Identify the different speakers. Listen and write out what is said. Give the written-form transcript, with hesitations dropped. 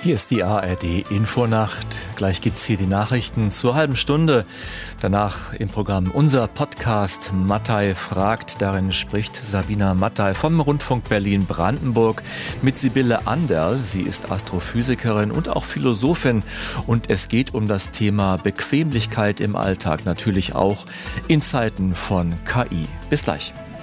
Speaker 1: Hier ist die ARD-Infonacht. Gleich gibt's hier die Nachrichten zur halben Stunde. Danach im Programm unser Podcast Mattei fragt. Darin spricht Sabina Mattei vom Rundfunk Berlin-Brandenburg mit Sibylle Anderl. Sie ist Astrophysikerin und auch Philosophin. Und es geht um das Thema Bequemlichkeit im Alltag, natürlich auch in Zeiten von KI. Bis gleich.